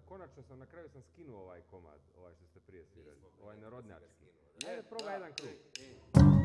onda konačno sam, na kraju sam skinuo ovaj komad, ovaj što ste prije svirali, ovaj narodnjački. Ajde, Ajde, probaj jedan krug.